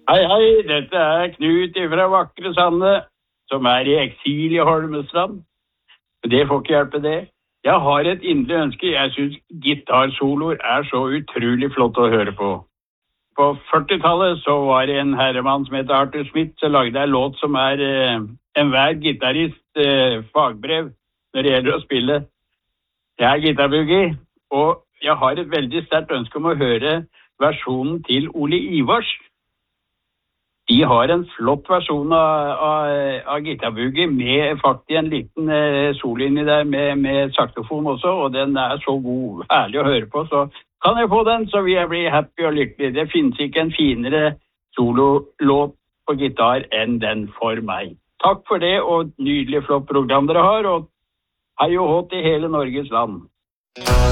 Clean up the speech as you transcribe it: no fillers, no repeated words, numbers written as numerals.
Hei, dette Knut fra vakre Sande, som I eksil I Holmestrand. Det får ikke hjelpe det. Jeg har et inderlig ønske. Jeg synes gitarsoloer så utrolig flott å høre på. På 40-tallet så var det en herremann som heter Arthur Smith, som lagde en låt som enhver gitarist fagbrev når det gjelder å spille. Jeg gitarboogie, og jeg har et veldig sterkt ønske om å høre versjonen til Ole Ivars. De har en flott versjon av gitarboogie med faktisk en liten solinje der med saxofon også, og den så god, herlig å høre på, så kan jeg få den, så vil jeg bli happy og lykkelig. Det finnes ikke en finere sololåt på gitar enn den for meg. Takk for det, og nydelig flott program dere har, og hei og hå til hele Norges land.